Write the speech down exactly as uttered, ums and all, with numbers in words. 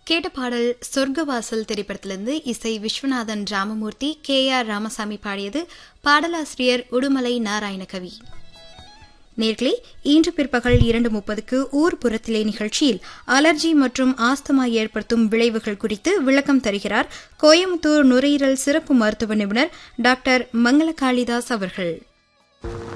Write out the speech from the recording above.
கேட்ட பாடல் சொர்க்கவாசல் திரைப்படத்திலிருந்து இசை விஸ்வநாதன் ராமமூர்த்தி, கே ஆர் ராமசாமி பாடியது. பாடலாசிரியர் உடுமலை நாராயணகவி. நேர்களே, இன்று பிற்பகல் இரண்டு முப்பதுக்கு ஊர்புறத்திலே நிகழ்ச்சியில் அலர்ஜி மற்றும் ஆஸ்துமா ஏற்படுத்தும் விளைவுகள் குறித்து விளக்கம் தருகிறார் கோயம்புத்தூர் நுரையீரல் சிறப்பு மருத்துவ நிபுணர் டாக்டர் மங்கள காளிதாஸ் அவர்கள்.